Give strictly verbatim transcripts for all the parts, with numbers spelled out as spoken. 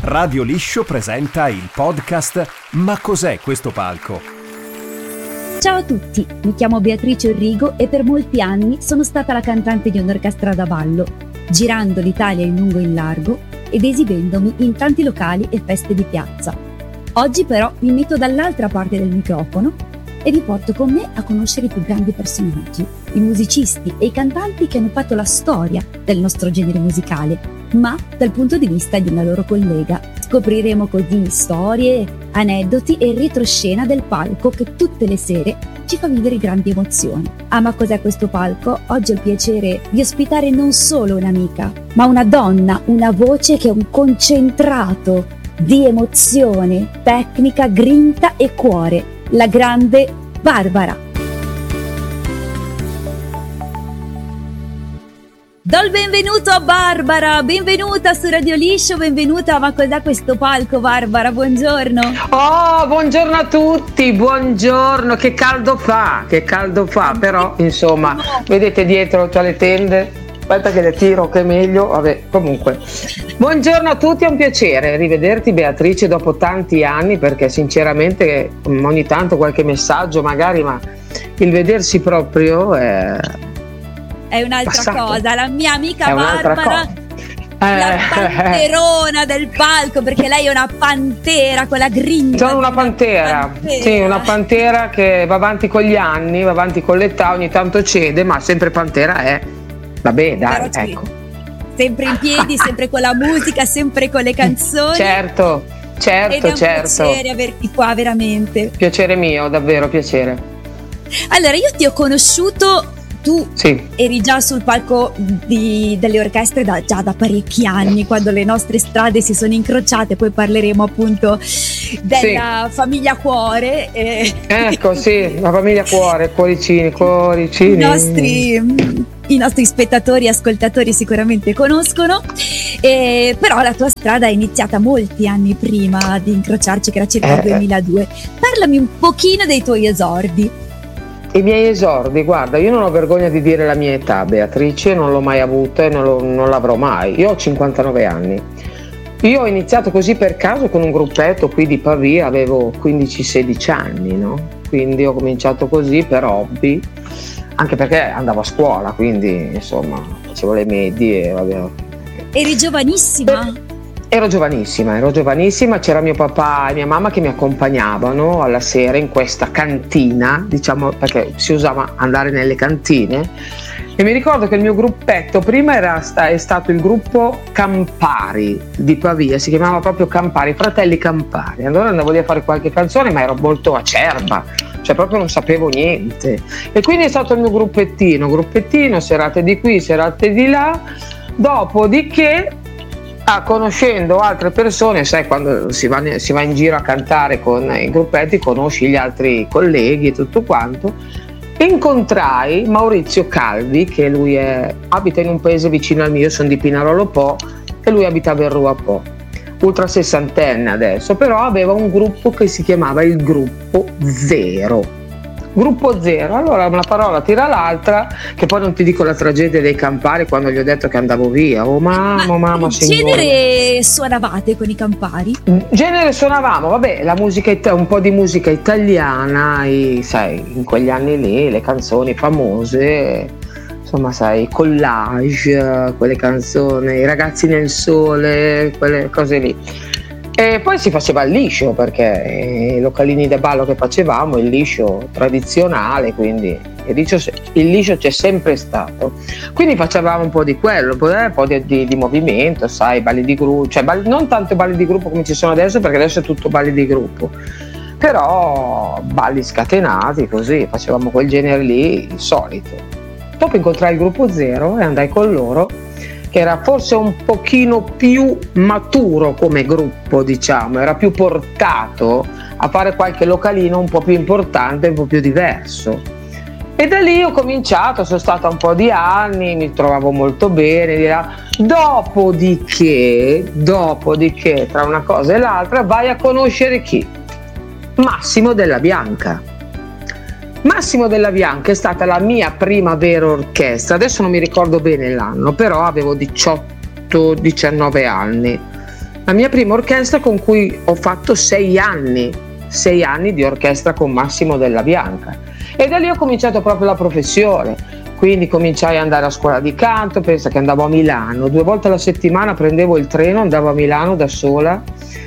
Radio Liscio presenta il podcast Ma cos'è questo palco? Ciao a tutti, mi chiamo Beatrice Orrigo e per molti anni sono stata la cantante di un'orchestra da ballo, girando l'Italia in lungo e in largo ed esibendomi in tanti locali e feste di piazza. Oggi però mi metto dall'altra parte del microfono e vi porto con me a conoscere i più grandi personaggi, i musicisti e i cantanti che hanno fatto la storia del nostro genere musicale, ma dal punto di vista di una loro collega. Scopriremo così storie, aneddoti e retroscena del palco che tutte le sere ci fa vivere grandi emozioni. Ah, ma cos'è questo palco? Oggi ho il piacere di ospitare non solo un'amica, ma una donna, una voce che è un concentrato di emozione, tecnica, grinta e cuore. La grande Barbara. Do il benvenuto a Barbara, benvenuta su Radio Liscio, benvenuta. Ma cos'è questo palco, Barbara? Buongiorno. Oh, buongiorno a tutti, buongiorno, che caldo fa, che caldo fa, però insomma, vedete dietro c'ho le tende, aspetta che le tiro che è meglio, vabbè, comunque. Buongiorno a tutti, è un piacere rivederti Beatrice dopo tanti anni, perché sinceramente ogni tanto qualche messaggio magari, ma il vedersi proprio è... È un'altra passato. cosa, la mia amica è Barbara, la panterona del palco, perché lei è una pantera con la grinta. Sono una pantera, pantera, sì, una pantera che va avanti con gli anni, va avanti con l'età, ogni tanto cede, ma sempre pantera è. Vabbè, dai, ecco. Sempre in piedi, sempre con la musica, sempre con le canzoni. Certo, certo, ed è un certo. piacere averti qua, veramente. Piacere mio, davvero piacere. Allora, io ti ho conosciuto, tu sì. eri già sul palco di, delle orchestre da, già da parecchi anni, quando le nostre strade si sono incrociate, poi parleremo appunto della sì. famiglia Cuore. E... Ecco, sì, la famiglia Cuore, cuoricini, cuoricini. I nostri... I nostri spettatori e ascoltatori sicuramente conoscono, eh, però la tua strada è iniziata molti anni prima di incrociarci, che era circa il eh, duemiladue. Parlami un pochino dei tuoi esordi. I miei esordi, guarda, io non ho vergogna di dire la mia età, Beatrice, non l'ho mai avuta e non, lo, non l'avrò mai. Io ho cinquantanove anni. Io ho iniziato così per caso con un gruppetto qui di Pavia, avevo quindici sedici anni, no? Quindi ho cominciato così per hobby. Anche perché andavo a scuola, quindi insomma facevo le medie. Vabbè. Eri giovanissima? Ero giovanissima, ero giovanissima, c'era mio papà e mia mamma che mi accompagnavano alla sera in questa cantina, diciamo, perché si usava andare nelle cantine, e mi ricordo che il mio gruppetto prima era sta, è stato il gruppo Campari di Pavia, si chiamava proprio Campari, Fratelli Campari. Allora andavo lì a fare qualche canzone, ma ero molto acerba, cioè proprio non sapevo niente, e quindi è stato il mio gruppettino, gruppettino, serate di qui, serate di là. Dopodiché, ah, conoscendo altre persone, sai, quando si va, si va in giro a cantare con i gruppetti, conosci gli altri colleghi e tutto quanto. Incontrai Maurizio Calvi, che lui è, abita in un paese vicino al mio, io sono di Pinarolo Po e lui abita a Verrua Po, ultra sessantenne adesso, però aveva un gruppo che si chiamava il Gruppo Zero. Gruppo Zero, allora una parola tira l'altra, che poi non ti dico la tragedia dei Campari quando gli ho detto che andavo via. Oh mamma, Ma mamma, che genere suonavate con i Campari? Genere suonavamo, vabbè, la musica, un po' di musica italiana, i, sai, in quegli anni lì, le canzoni famose, insomma, sai, collage, quelle canzoni, i ragazzi nel sole, quelle cose lì. E poi si faceva il liscio, perché i localini da ballo che facevamo, il liscio tradizionale, quindi il liscio, il liscio c'è sempre stato. Quindi facevamo un po' di quello, un po' di, di, di movimento, sai, balli di gruppo, cioè balli, non tanto balli di gruppo come ci sono adesso, perché adesso è tutto balli di gruppo, però balli scatenati, così, facevamo quel genere lì, il solito. Dopo incontrai il Gruppo Zero e andai con loro, che era forse un pochino più maturo come gruppo, diciamo, era più portato a fare qualche localino un po' più importante, un po' più diverso. E da lì ho cominciato, sono stata un po' di anni, mi trovavo molto bene. Dopodiché, dopodiché, tra una cosa e l'altra, vai a conoscere chi? Massimo Della Bianca. Massimo Della Bianca è stata la mia prima vera orchestra, adesso non mi ricordo bene l'anno, però avevo diciotto diciannove anni. la mia prima orchestra con cui ho fatto sei anni, sei anni di orchestra con Massimo Della Bianca. E da lì ho cominciato proprio la professione, quindi cominciai ad andare a scuola di canto, pensa che andavo a Milano, due volte alla settimana prendevo il treno, andavo a Milano da sola,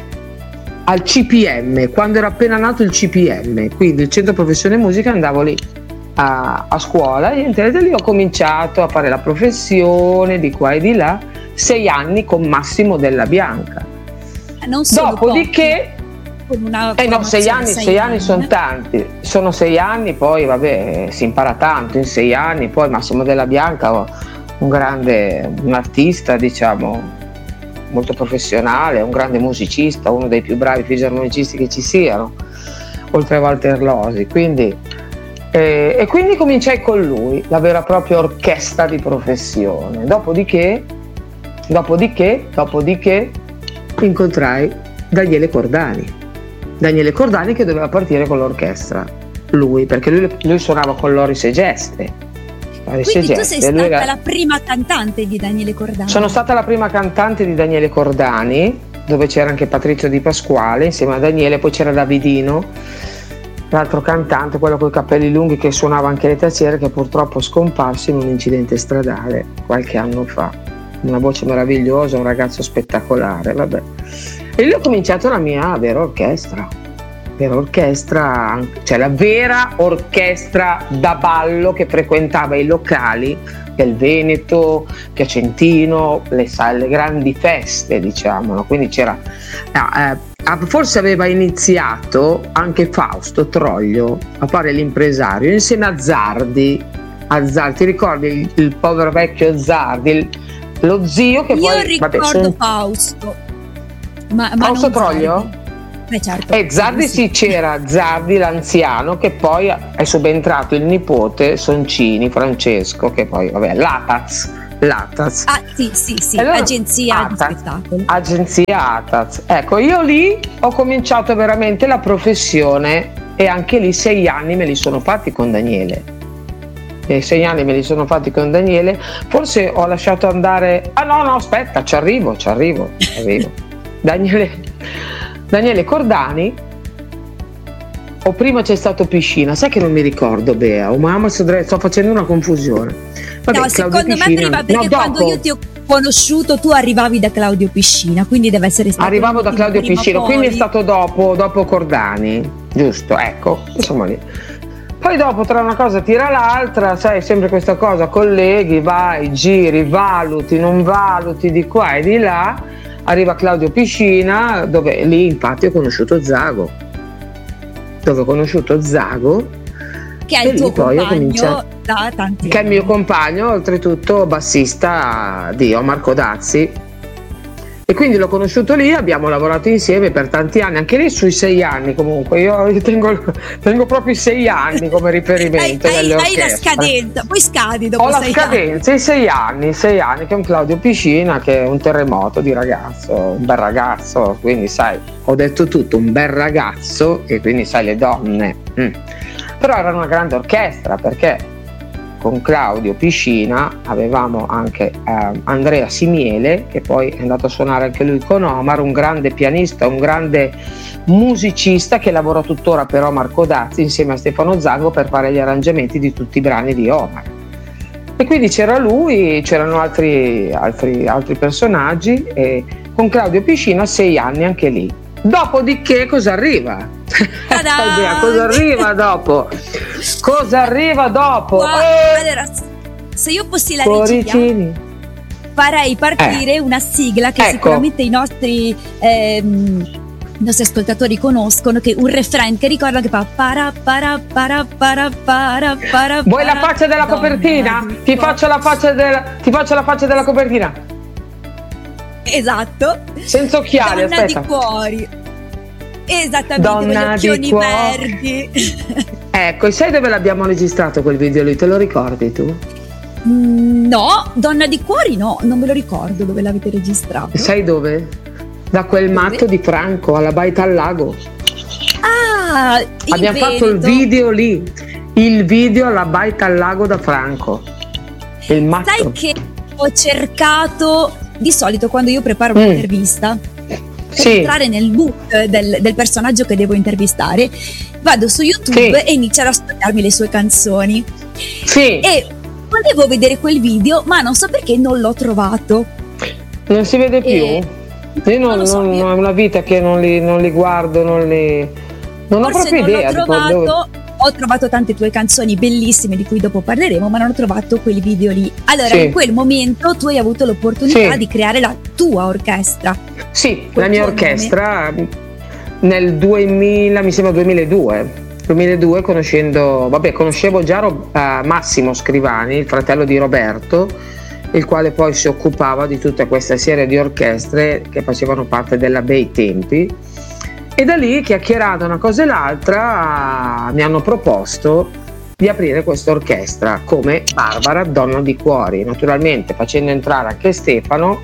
al C P M, quando era appena nato il C P M, quindi il Centro Professione Musica, andavo lì a, a scuola e da lì ho cominciato a fare la professione di qua e di là, sei anni con Massimo Della Bianca. Non solo Dopodiché, con una eh no, sei anni, sei, sei anni, anni sono tanti, sono sei anni, poi vabbè, si impara tanto in sei anni, poi Massimo Della Bianca, un grande, un artista, diciamo, molto professionale, un grande musicista, uno dei più bravi fisarmonicisti che ci siano, oltre a Walter Losi, quindi, eh, e quindi cominciai con lui, la vera e propria orchestra di professione. Dopodiché, dopodiché, dopodiché incontrai Daniele Cordani. Daniele Cordani che doveva partire con l'orchestra, lui, perché lui, lui suonava con Loris e Geste. Quindi tu sei stata era... la prima cantante di Daniele Cordani? Sono stata la prima cantante di Daniele Cordani, dove c'era anche Patrizio Di Pasquale insieme a Daniele, poi c'era Davidino, l'altro cantante, quello con i capelli lunghi che suonava anche le tastiere, che purtroppo è scomparso in un incidente stradale qualche anno fa. Una voce meravigliosa, un ragazzo spettacolare, vabbè. E lì ho cominciato la mia vera orchestra, vera orchestra, cioè la vera orchestra da ballo che frequentava i locali del Veneto, Piacentino, le, le grandi feste, diciamo, no? Quindi c'era, eh, forse aveva iniziato anche Fausto Troglio a fare l'impresario insieme a Zardi, a Zardi, ti ricordi il, il povero vecchio Zardi, il, lo zio che Io poi... Io ricordo vabbè, sono... Fausto. Ma, ma Fausto Troglio? Eh, certo. E Zardi sì, c'era Zardi l'anziano, che poi è subentrato il nipote Soncini, Francesco, che poi, vabbè, l'Ataz. L'Ataz. Ah, sì, sì, sì, allora, agenzia Ataz, di spettacolo. Agenzia Ataz. Ecco, io lì ho cominciato veramente la professione e anche lì sei anni me li sono fatti con Daniele. E sei anni me li sono fatti con Daniele. Forse ho lasciato andare... Ah no, no, aspetta, ci arrivo, ci arrivo, ci arrivo. Daniele... Daniele Cordani, o prima c'è stato Piscina, sai che non mi ricordo, Bea, o mamma, sto facendo una confusione. Vabbè, no, secondo Piscina. me prima, perché no, quando io ti ho conosciuto tu arrivavi da Claudio Piscina, quindi deve essere stato... Arrivavo da Claudio Piscina, poi... quindi è stato dopo, dopo Cordani, giusto, ecco, insomma lì. Poi dopo tra una cosa tira l'altra, sai, sempre questa cosa, colleghi, vai, giri, valuti, non valuti, di qua e di là. Arriva Claudio Piscina, dove lì infatti ho conosciuto Zago, dove ho conosciuto Zago, che è il tuo compagno cominciato, da tanti che anni. È il mio compagno, oltretutto bassista di Omar Codazzi, e quindi l'ho conosciuto lì, abbiamo lavorato insieme per tanti anni, anche lì sui sei anni comunque, io, io tengo, tengo proprio i sei anni come riferimento. hai, delle hai la scadenza, poi scadi dopo Ho sei la scadenza, anni. i sei anni, sei anni, che è un Claudio Piscina, che è un terremoto di ragazzo, un bel ragazzo, quindi sai, ho detto tutto, un bel ragazzo, e quindi sai le donne. Mm. Però era una grande orchestra, perché con Claudio Piscina avevamo anche eh, Andrea Simiele, che poi è andato a suonare anche lui con Omar, un grande pianista, un grande musicista che lavora tuttora per Omar Codazzi insieme a Stefano Zango per fare gli arrangiamenti di tutti i brani di Omar. E quindi c'era lui, c'erano altri, altri, altri personaggi, e con Claudio Piscina sei anni anche lì. Dopodiché cosa arriva? Cosa arriva dopo? Cosa arriva dopo? Wow, eh, allora, se io fossi la Coricini. regia farei partire eh. una sigla che ecco. sicuramente i nostri ehm, i nostri ascoltatori conoscono, che un refrain che ricorda che fa para para para para para para. Vuoi la faccia della copertina? Ti faccio la faccia della ti faccio la faccia della copertina. Esatto. Senza occhiali, Donna aspetta. di cuori. Esattamente, Donna con gli occhioni di verdi. Ecco, sai dove l'abbiamo registrato quel video lì? Te lo ricordi tu? Mm, no, Donna di cuori no, non me lo ricordo dove l'avete registrato. Sai dove? Da quel dove? matto di Franco, alla Baita al Lago. Ah, abbiamo Veneto. fatto il video lì, il video alla Baita al Lago da Franco. Il matto. Sai che ho cercato, di solito quando io preparo un'intervista, mm. sì. entrare nel mood del, del personaggio che devo intervistare, vado su YouTube sì. e inizio ad ascoltarmi le sue canzoni. Sì. E volevo vedere quel video, ma non so perché non l'ho trovato. Non si vede più? E... Io non, non so, non, io... è una vita che non li, non li guardo, non li... Non Forse ho proprio non idea. l'ho trovato, dove... ho trovato tante tue canzoni bellissime di cui dopo parleremo, ma non ho trovato quei video lì. Allora, sì. in quel momento tu hai avuto l'opportunità sì. di creare la tua orchestra. Sì, Quel la mia orchestra nome? Nel duemila, mi sembra duemiladue. duemiladue conoscendo, vabbè, conoscevo già uh, Massimo Scrivani, il fratello di Roberto, il quale poi si occupava di tutta questa serie di orchestre che facevano parte della Bei Tempi, e da lì, chiacchierando una cosa e l'altra, mi hanno proposto di aprire questa orchestra come Barbara Donna di Cuori, naturalmente facendo entrare anche Stefano,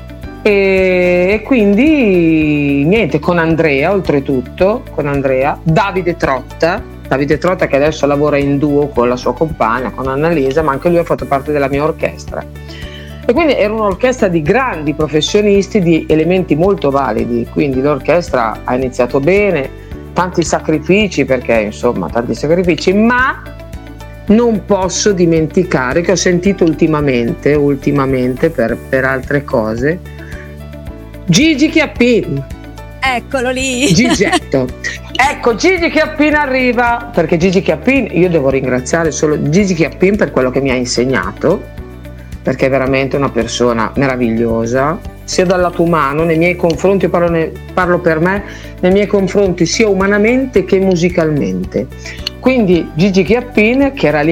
e quindi niente, con Andrea, oltretutto con Andrea, Davide Trotta Davide Trotta che adesso lavora in duo con la sua compagna, con Annalisa, ma anche lui ha fatto parte della mia orchestra, e quindi era un'orchestra di grandi professionisti, di elementi molto validi, quindi l'orchestra ha iniziato bene, tanti sacrifici, perché insomma tanti sacrifici, ma non posso dimenticare che ho sentito ultimamente ultimamente per, per altre cose Gigi Chiappin. Eccolo lì. Gigetto. Ecco, Gigi Chiappin arriva, perché Gigi Chiappin, io devo ringraziare solo Gigi Chiappin per quello che mi ha insegnato, perché è veramente una persona meravigliosa, sia dal lato umano, nei miei confronti, io parlo, ne, parlo per me, nei miei confronti sia umanamente che musicalmente. Quindi Gigi Chiappin, che era lì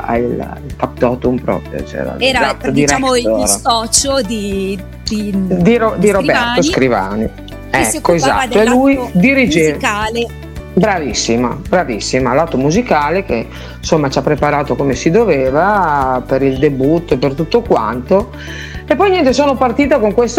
al factotum proprio, cioè era diciamo il socio di di, di, Ro, di Roberto Scrivani, ecco, esatto, e lui dirige musicale. Bravissima, bravissima, lato musicale, che insomma ci ha preparato come si doveva per il debutto e per tutto quanto. E poi niente, sono partita con questa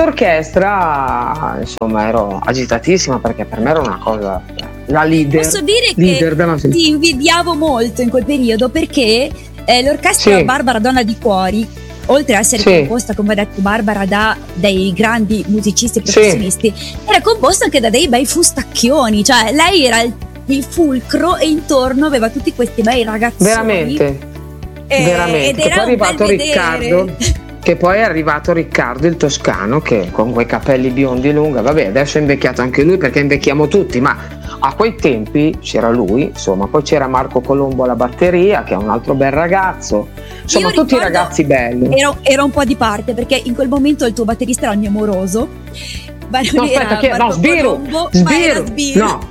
orchestra, insomma ero agitatissima perché per me era una cosa, la leader. Posso dire leader che della... ti invidiavo molto in quel periodo, perché eh, l'orchestra sì. Barbara Donna di Cuori, oltre a essere sì. composta, come ha detto Barbara, da dei grandi musicisti e professionisti, sì. era composta anche da dei bei fustacchioni, cioè lei era il, il fulcro e intorno aveva tutti questi bei ragazzoni. Veramente, e, veramente. Ed che era poi è arrivato Riccardo, che poi è arrivato Riccardo il toscano, che con quei capelli biondi lunga, vabbè, adesso è invecchiato anche lui, perché invecchiamo tutti, ma a quei tempi c'era lui, insomma, poi c'era Marco Colombo alla batteria, che è un altro bel ragazzo, insomma io tutti ragazzi belli. Ero, ero un po' di parte, perché in quel momento il tuo batterista era il mio moroso, ma non no era aspetta, che, Marco no Sbiru, Colombo, Sbiru, ma era Sbiru. no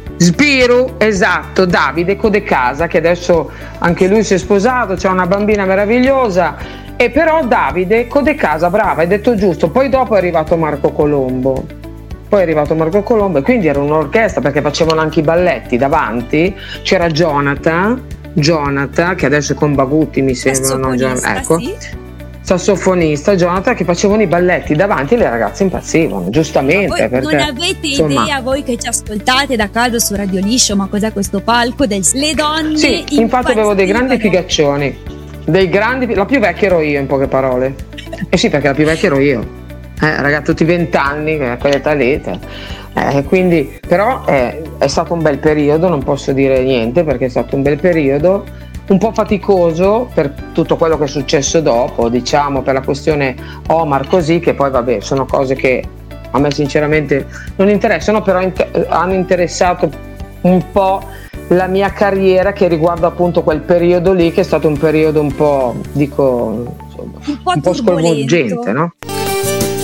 Sbiru, esatto, Davide Codecasa, che adesso anche lui si è sposato, c'è una bambina meravigliosa. E però Davide Codecasa, brava, hai detto giusto. Poi dopo è arrivato Marco Colombo. Poi è arrivato Marco Colombo e quindi era un'orchestra, perché facevano anche i balletti davanti. C'era Jonathan, Jonathan che adesso è con Bagutti, mi sembra, no? Ecco. Sì. Sassofonista Jonathan, che facevano i balletti davanti e le ragazze impazzivano, giustamente. Voi perché, non avete insomma, idea, voi che ci ascoltate da casa su Radio Liscio, ma cos'è questo palco del le donne? Sì, infatti avevo dei grandi figaccioni. Dei grandi, la più vecchia ero io, in poche parole. Eh sì, perché la più vecchia ero io. Eh, ragazzi, tutti vent'anni, a quell'età lì. Eh, quindi, però eh, è stato un bel periodo, non posso dire niente, perché è stato un bel periodo, un po' faticoso per tutto quello che è successo dopo, diciamo, per la questione Omar, così, che poi vabbè, sono cose che a me sinceramente non interessano, però inter- hanno interessato un po' la mia carriera, che riguarda appunto quel periodo lì, che è stato un periodo un po', dico, insomma, un po', un po' sconvolgente, no?